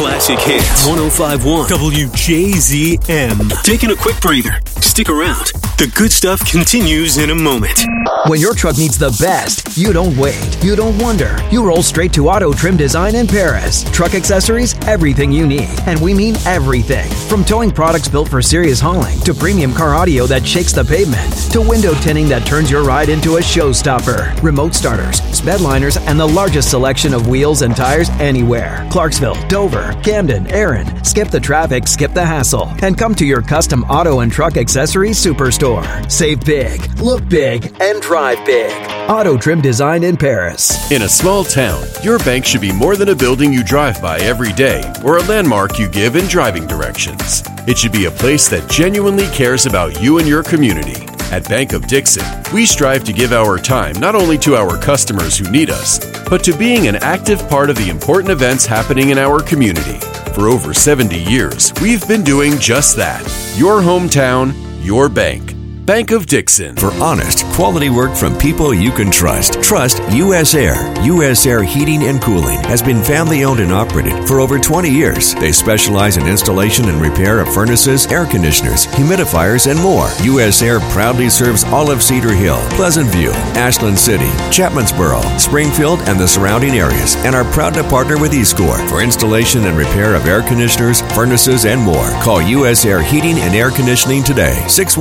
Classic Hits 105.1 WJZM. Taking a quick breather. Stick around. The good stuff continues in a moment. When your truck needs the best, you don't wait. You don't wonder. You roll straight to Auto Trim Design in Paris. Truck accessories, everything you need. And we mean everything. From towing products built for serious hauling, to premium car audio that shakes the pavement, to window tinting that turns your ride into a showstopper. Remote starters, sped liners, and the largest selection of wheels and tires anywhere. Clarksville, Dover, Camden, Erin. Skip the traffic, skip the hassle, and come to your custom auto and truck accessories superstore. Save big, look big, and drive big. Auto Trim Design in Paris. In a small town, your bank should be more than a building you drive by every day or a landmark you give in driving directions. It should be a place that genuinely cares about you and your community. At Bank of Dixon, we strive to give our time not only to our customers who need us, but to being an active part of the important events happening in our community. For over 70 years, we've been doing just that. Your hometown, your bank. Bank of Dixon. For honest, quality work from people you can trust. Trust U.S. Air. U.S. Air Heating and Cooling has been family-owned and operated for over 20 years. They specialize in installation and repair of furnaces, air conditioners, humidifiers, and more. U.S. Air proudly serves all of Cedar Hill, Pleasant View, Ashland City, Chapmansboro, Springfield, and the surrounding areas, and are proud to partner with eScore for installation and repair of air conditioners, furnaces, and more. Call U.S. Air Heating and Air Conditioning today.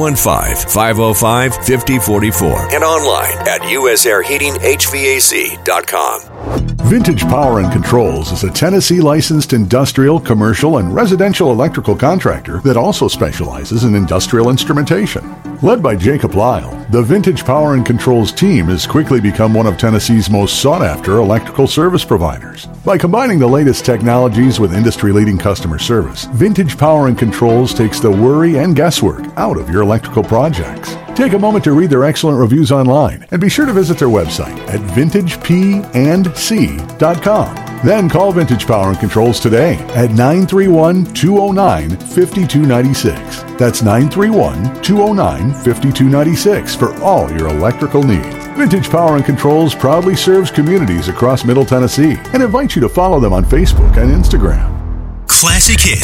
615-505-5044 and online at usairheatinghvac.com. Vintage Power and Controls is a Tennessee licensed industrial, commercial, and residential electrical contractor that also specializes in industrial instrumentation. Led by Jacob Lyle, the Vintage Power and Controls team has quickly become one of Tennessee's most sought-after electrical service providers. By combining the latest technologies with industry-leading customer service, Vintage Power and Controls takes the worry and guesswork out of your electrical projects. Take a moment to read their excellent reviews online and be sure to visit their website at vintagepandc.com. Then call Vintage Power and Controls today at 931-209-5296. That's 931-209-5296 for all your electrical needs. Vintage Power and Controls proudly serves communities across Middle Tennessee and invites you to follow them on Facebook and Instagram. Classic Hits.